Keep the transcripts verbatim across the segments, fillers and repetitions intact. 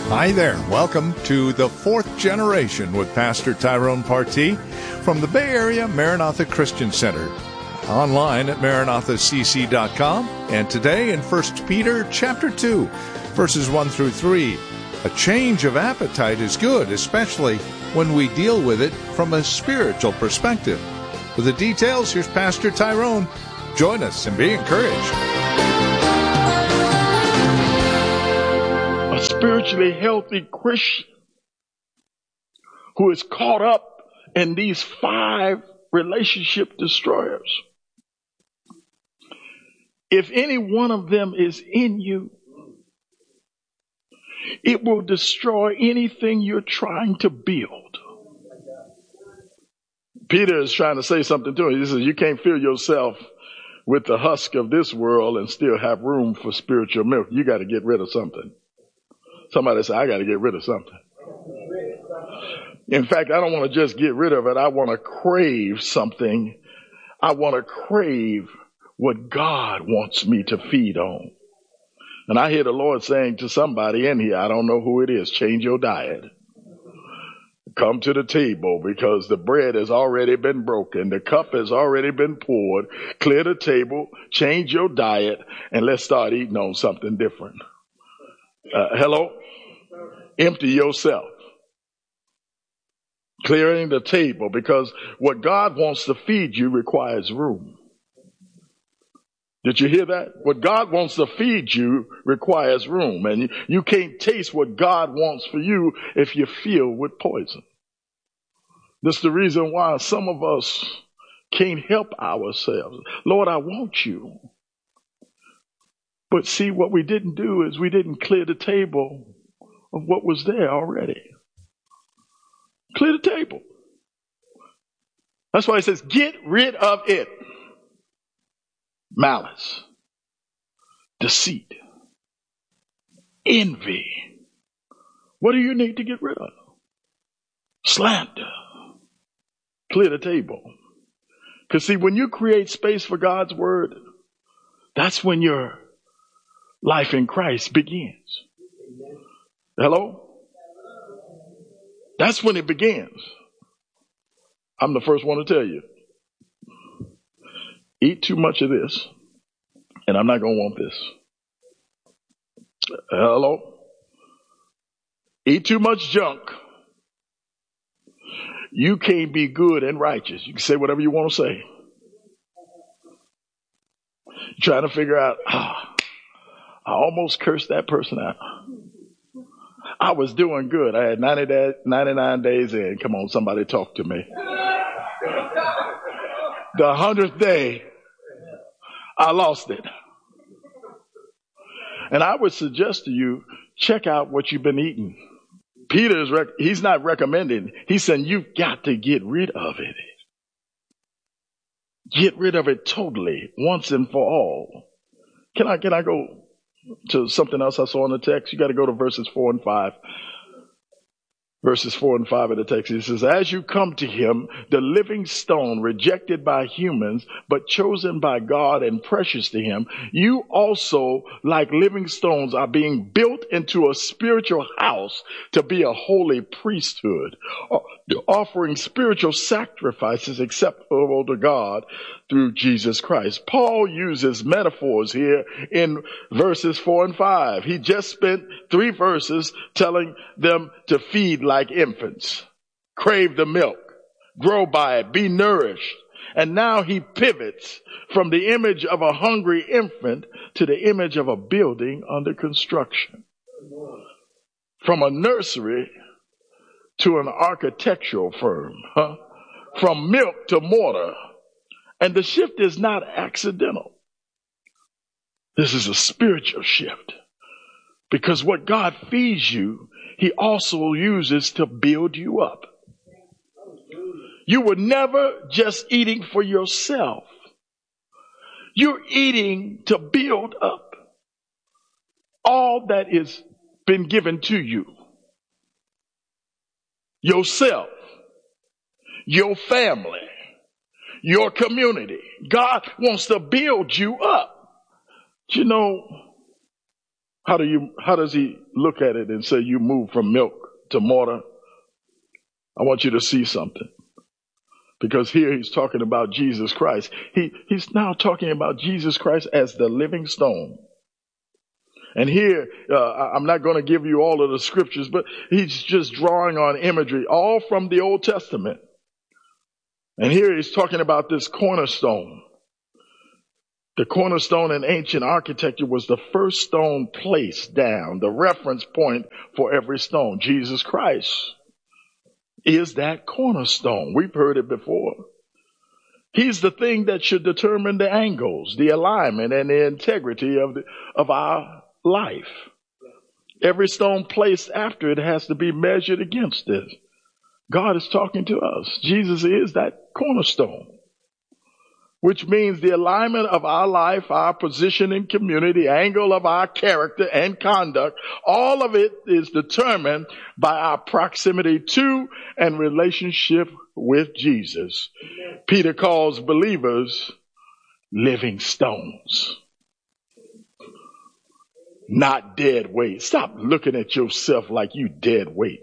Hi there. Welcome to The Fourth Generation with Pastor Tyrone Partee from the Bay Area Maranatha Christian Center. Online at maranatha c c dot com, and today in First Peter chapter two, verses one through three. A change of appetite is good, especially when we deal with it from a spiritual perspective. For the details, here's Pastor Tyrone. Join us and be encouraged. A spiritually healthy Christian who is caught up in these five relationship destroyers. If any one of them is in you, it will destroy anything you're trying to build. Peter is trying to say something to him. He says, you can't fill yourself with the husk of this world and still have room for spiritual milk. You got to get rid of something. Somebody say, I got to get rid of something. In fact, I don't want to just get rid of it. I want to crave something. I want to crave what God wants me to feed on. And I hear the Lord saying to somebody in here, I don't know who it is, change your diet. Come to the table because the bread has already been broken. The cup has already been poured. Clear the table, change your diet, and let's start eating on something different. Uh, hello? Empty yourself. Clearing the table, because what God wants to feed you requires room. Did you hear that? What God wants to feed you requires room. And you, you can't taste what God wants for you if you're filled with poison. This is the reason why some of us can't help ourselves. Lord, I want you. But see, what we didn't do is we didn't clear the table of what was there already. Clear the table. That's why it says, get rid of it. Malice, deceit, envy. What do you need to get rid of? Slander. Clear the table. Because see, when you create space for God's word, that's when your life in Christ begins. Hello? That's when it begins. I'm the first one to tell you. Eat too much of this, and I'm not going to want this. Hello? Eat too much junk. You can't be good and righteous. You can say whatever you want to say. You're trying to figure out, ah, I almost cursed that person out. I was doing good. I had ninety day, ninety-nine days in. Come on, somebody talk to me. The hundredth day, I lost it. And I would suggest to you, check out what you've been eating. Peter is, rec- he's not recommending. He's saying you've got to get rid of it. Get rid of it totally, once and for all. Can I, can I go to something else I saw in the text? You got to go to verses four and five. Verses four and five of the text. It says, as you come to him, the living stone rejected by humans, but chosen by God and precious to him, you also, like living stones, are being built into a spiritual house to be a holy priesthood, offering spiritual sacrifices acceptable to God through Jesus Christ. Paul uses metaphors here in verses four and five. He just spent three verses telling them to feed like infants, crave the milk, grow by it, be nourished. And now he pivots from the image of a hungry infant to the image of a building under construction. From a nursery to an architectural firm, huh? From milk to mortar. And the shift is not accidental. This is a spiritual shift. Because what God feeds you, he also uses to build you up. You were never just eating for yourself. You're eating to build up all that is been given to you. Yourself, your family, your community. God wants to build you up. You know, How do you, how does he look at it and say you move from milk to mortar? I want you to see something. Because here he's talking about Jesus Christ. He, he's now talking about Jesus Christ as the living stone. And here, uh, I'm not going to give you all of the scriptures, but he's just drawing on imagery, all from the Old Testament. And here he's talking about this cornerstone. The cornerstone in ancient architecture was the first stone placed down, the reference point for every stone. Jesus Christ is that cornerstone. We've heard it before. He's the thing that should determine the angles, the alignment, and the integrity of the, of our life. Every stone placed after it has to be measured against it. God is talking to us. Jesus is that cornerstone, which means the alignment of our life, our position in community, angle of our character and conduct, all of it is determined by our proximity to and relationship with Jesus. Peter calls believers living stones, not dead weight. Stop looking at yourself like you dead weight.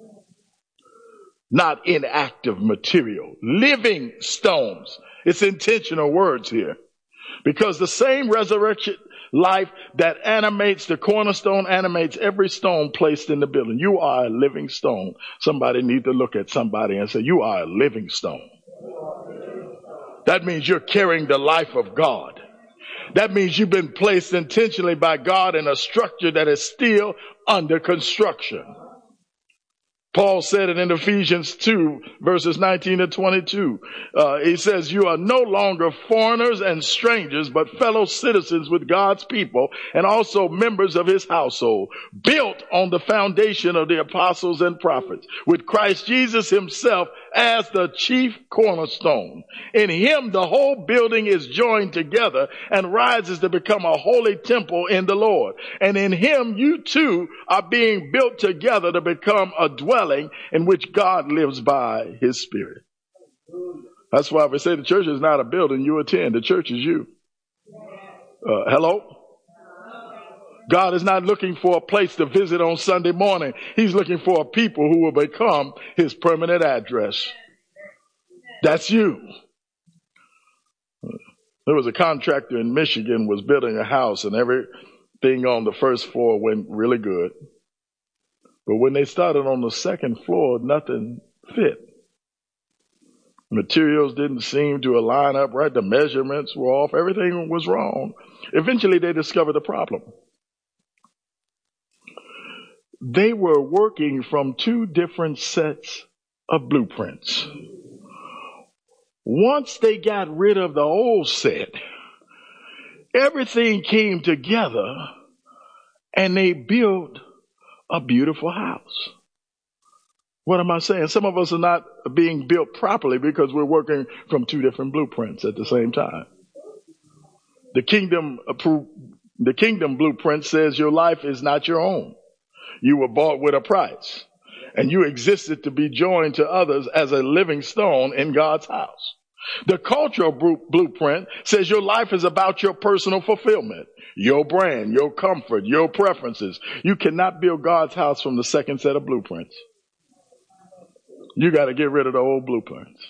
Not inactive material, living stones. It's intentional words here, because the same resurrection life that animates the cornerstone animates every stone placed in the building. You are a living stone. Somebody need to look at somebody and say, you are a living stone. That means you're carrying the life of God. That means you've been placed intentionally by God in a structure that is still under construction. Paul said it in Ephesians two, verses nineteen to twenty-two. Uh, he says, you are no longer foreigners and strangers, but fellow citizens with God's people and also members of his household, built on the foundation of the apostles and prophets, with Christ Jesus himself as the chief cornerstone. In him, the whole building is joined together and rises to become a holy temple in the Lord. And in him, you too are being built together to become a dwelling in which God lives by his Spirit. That's why we say the church is not a building you attend. The church is you. Uh, hello? God is not looking for a place to visit on Sunday morning. He's looking for a people who will become his permanent address. That's you. There was a contractor in Michigan was building a house, and everything on the first floor went really good. But when they started on the second floor, nothing fit. Materials didn't seem to align up right. The measurements were off. Everything was wrong. Eventually, they discovered the problem. They were working from two different sets of blueprints. Once they got rid of the old set, everything came together and they built a beautiful house. What am I saying? Some of us are not being built properly because we're working from two different blueprints at the same time. The kingdom, the kingdom blueprint says your life is not your own. You were bought with a price, and you existed to be joined to others as a living stone in God's house. The cultural blueprint says your life is about your personal fulfillment, your brand, your comfort, your preferences. You cannot build God's house from the second set of blueprints. You got to get rid of the old blueprints.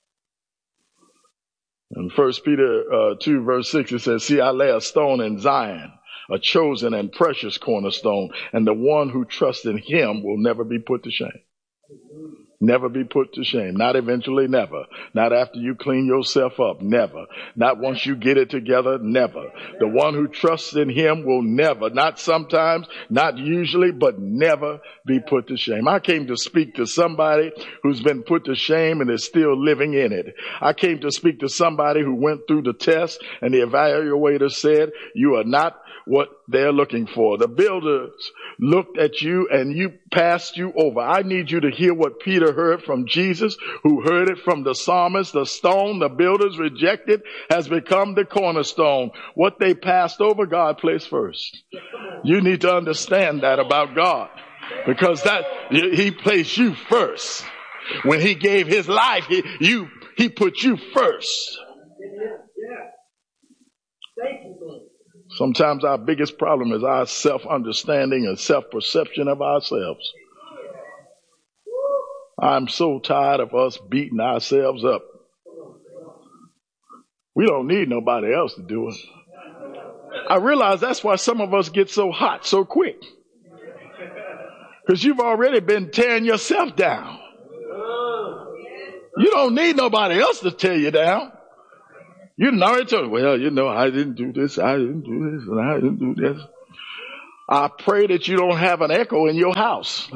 In First Peter uh, two, verse six, it says, see, I lay a stone in Zion, a chosen and precious cornerstone, and the one who trusts in him will never be put to shame. Never be put to shame. Not eventually, never. Not after you clean yourself up, never. Not once you get it together, never. The one who trusts in him will never, not sometimes, not usually, but never be put to shame. I came to speak to somebody who's been put to shame and is still living in it. I came to speak to somebody who went through the test and the evaluator said, you are not what they're looking for. The builders looked at you and you passed you over. I need you to hear what Peter heard from Jesus, who heard it from the psalmist. The stone the builders rejected has become the cornerstone. What they passed over, God placed first. You need to understand that about God, because that he placed you first. When he gave his life, he, you, he put you first. Sometimes our biggest problem is our self-understanding and self-perception of ourselves. I'm so tired of us beating ourselves up. We don't need nobody else to do it. I realize that's why some of us get so hot so quick. Because you've already been tearing yourself down. You don't need nobody else to tear you down. You know it. Well, you know, I didn't do this, I didn't do this, and I didn't do this. I pray that you don't have an echo in your house.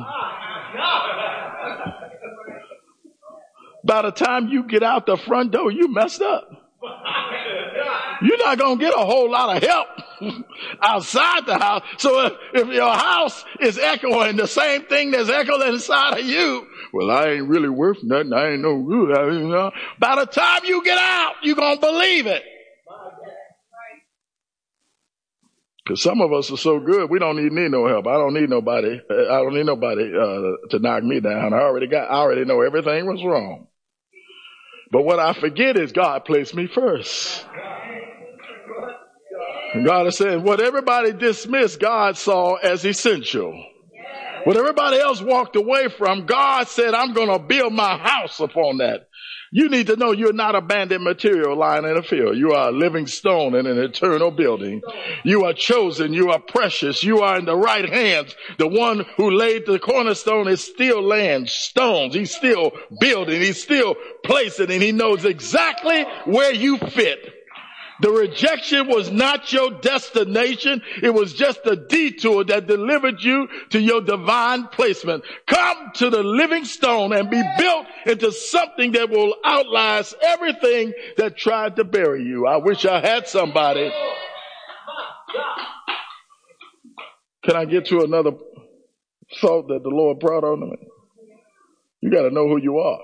By the time you get out the front door, you messed up. You're not going to get a whole lot of help outside the house. So if, if your house is echoing the same thing that's echoing inside of you, well, I ain't really worth nothing. I ain't no good. I, you know. By the time you get out, you're going to believe it. Because some of us are so good, we don't need, need no help. I don't need nobody. I don't need nobody uh, to knock me down. I already got. I already know everything was wrong. But what I forget is God placed me first. And God is saying, what everybody dismissed, God saw as essential. What everybody else walked away from, God said, I'm going to build my house upon that. You need to know you're not abandoned material lying in a field. You are a living stone in an eternal building. You are chosen. You are precious. You are in the right hands. The one who laid the cornerstone is still laying stones. He's still building. He's still placing, and he knows exactly where you fit. The rejection was not your destination. It was just a detour that delivered you to your divine placement. Come to the living stone and be built into something that will outlast everything that tried to bury you. I wish I had somebody. Can I get to another thought that the Lord brought on me? You got to know who you are.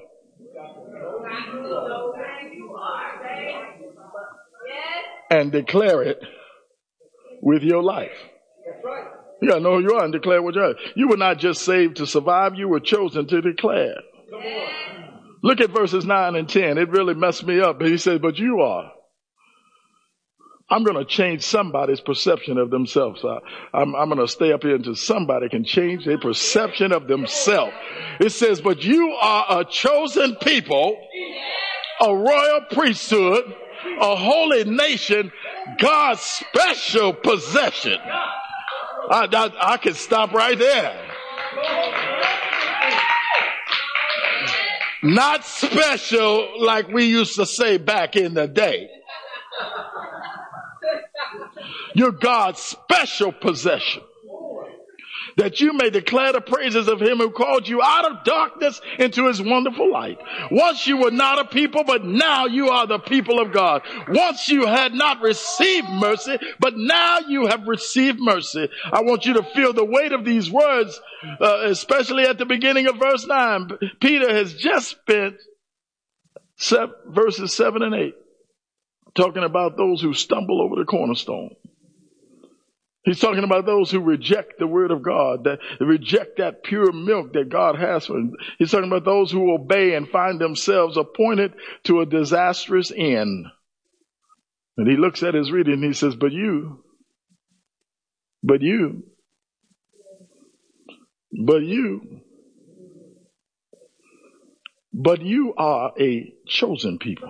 And declare it with your life. You gotta know who you are and declare what you are. You were not just saved to survive, you were chosen to declare. Look at verses nine and ten. It really messed me up. He said, but you are. I'm going to change somebody's perception of themselves. I, I'm, I'm going to stay up here until somebody can change their perception of themselves. It says, but you are a chosen people, a royal priesthood, a holy nation, God's special possession. I, I, I can stop right there. Not special like we used to say back in the day. You're God's special possession, that you may declare the praises of him who called you out of darkness into his wonderful light. Once you were not a people, but now you are the people of God. Once you had not received mercy, but now you have received mercy. I want you to feel the weight of these words, uh, especially at the beginning of verse nine. Peter has just spent seven, verses seven and eight talking about those who stumble over the cornerstone. He's talking about those who reject the word of God, that reject that pure milk that God has for them. He's talking about those who obey and find themselves appointed to a disastrous end. And he looks at his reading and he says, but you, but you, but you, but you are a chosen people.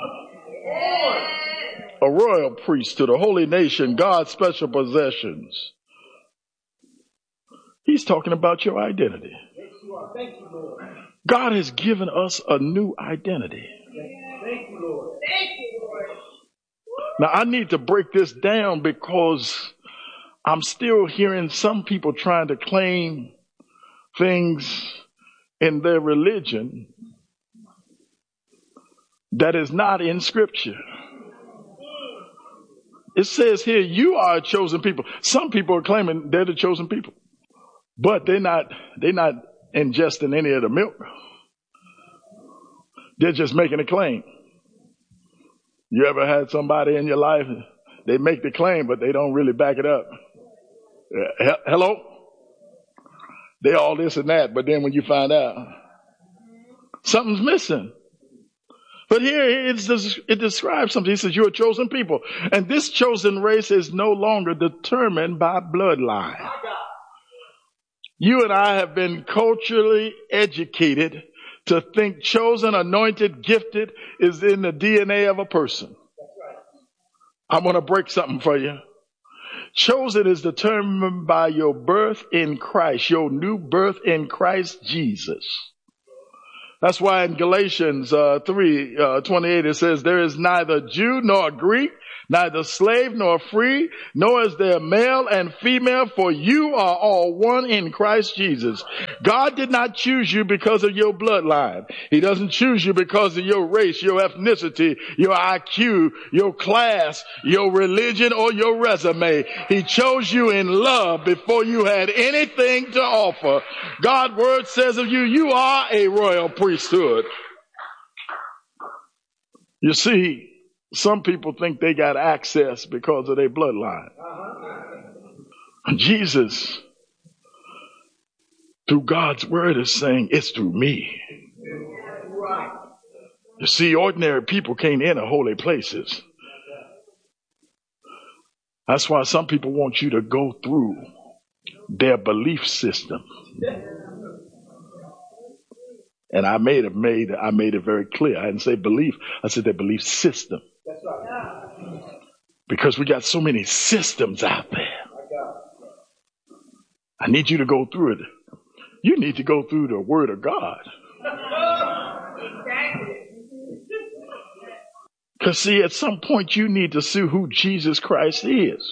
A royal priesthood, a holy nation, God's special possessions. He's talking about your identity. God has given us a new identity. Now, I need to break this down because I'm still hearing some people trying to claim things in their religion that is not in Scripture. It says here, you are a chosen people. Some people are claiming they're the chosen people, but they're not, they're not ingesting any of the milk. They're just making a claim. You ever had somebody in your life, they make the claim, but they don't really back it up? Uh, hello? They all this and that, but then when you find out, something's missing. But here it's, it describes something. He says, you're a chosen people. And this chosen race is no longer determined by bloodline. You and I have been culturally educated to think chosen, anointed, gifted is in the D N A of a person. I'm going to break something for you. Chosen is determined by your birth in Christ, your new birth in Christ Jesus. That's why in Galatians uh, three twenty-eight it says, there is neither Jew nor Greek, neither slave nor free, nor is there male and female, for you are all one in Christ Jesus. God did not choose you because of your bloodline. He doesn't choose you because of your race, your ethnicity, your I Q, your class, your religion, or your resume. He chose you in love before you had anything to offer. God's word says of you, you are a royal priesthood. You see, some people think they got access because of their bloodline. Uh-huh. Jesus, through God's word, is saying, it's through me. Right. You see, ordinary people can't enter holy places. That's why some people want you to go through their belief system. And I made it made I made it very clear. I didn't say belief. I said their belief system. That's right. Because we got so many systems out there. I need you to go through it. You need to go through the Word of God. Because see, at some point you need to see who Jesus Christ is.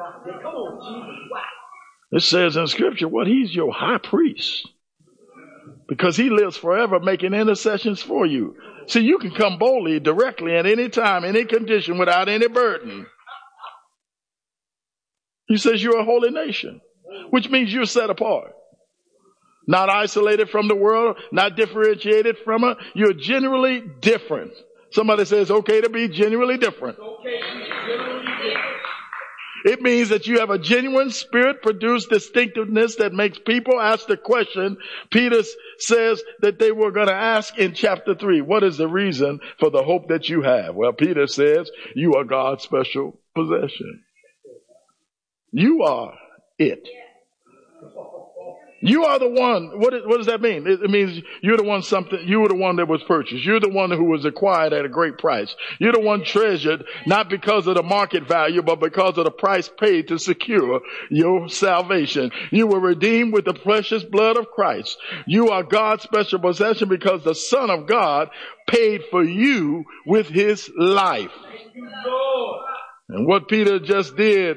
It says in Scripture, what? He's your high priest. Because he lives forever making intercessions for you. See, you can come boldly, directly, at any time, any condition, without any burden. He says you're a holy nation, which means you're set apart. Not isolated from the world, not differentiated from it. You're genuinely different. Somebody says, okay to be genuinely different. Okay to be genuinely different. It means that you have a genuine spirit-produced distinctiveness that makes people ask the question Peter says that they were going to ask in chapter three. What is the reason for the hope that you have? Well, Peter says you are God's special possession. You are it. You are the one. What, is, what does that mean? It, it means you're the one something, you were the one that was purchased. You're the one who was acquired at a great price. You're the one treasured, not because of the market value, but because of the price paid to secure your salvation. You were redeemed with the precious blood of Christ. You are God's special possession because the Son of God paid for you with his life. And what Peter just did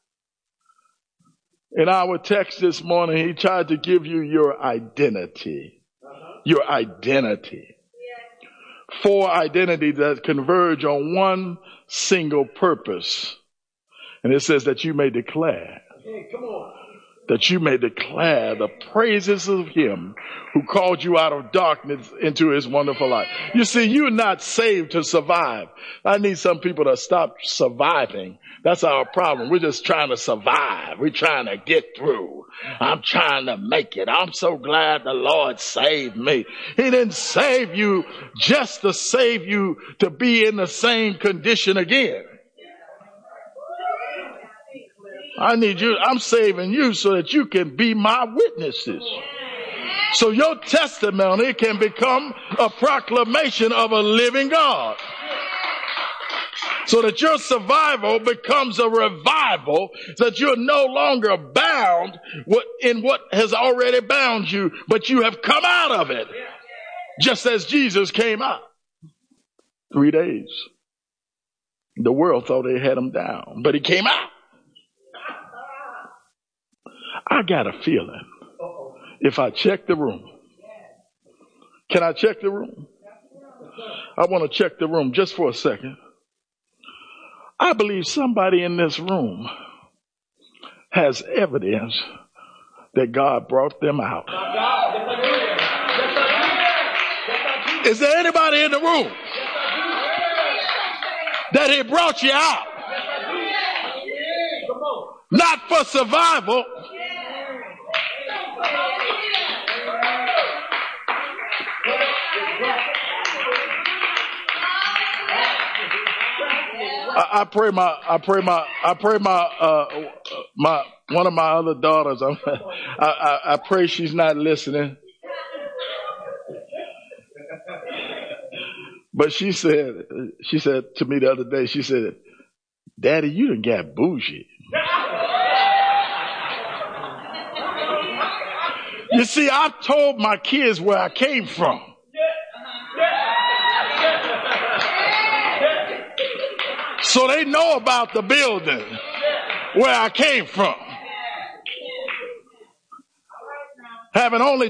in our text this morning, he tried to give you your identity. Uh-huh. Your identity. Yeah. Four identities that converge on one single purpose. And it says that you may declare. Okay, come on. That you may declare the praises of him who called you out of darkness into his wonderful light. You see, you're not saved to survive. I need some people to stop surviving. That's our problem. We're just trying to survive. We're trying to get through. I'm trying to make it. I'm so glad the Lord saved me. He didn't save you just to save you to be in the same condition again. I need you. I'm saving you so that you can be my witnesses. So your testimony can become a proclamation of a living God. So that your survival becomes a revival, so that you're no longer bound in what has already bound you, but you have come out of it, just as Jesus came out. Three days. The world thought they had him down, but he came out. I got a feeling if I check the room, can I check the room? I want to check the room just for a second. I believe somebody in this room has evidence that God brought them out. Is there anybody in the room that he brought you out? Not for survival. I, I pray my, I pray my, I pray my, uh, my, one of my other daughters. I'm, I, I, I pray she's not listening. But she said, she said to me the other day, she said, "Daddy, you done got bougie." You see, I've told my kids where I came from. So they know about the building where I came from. Having only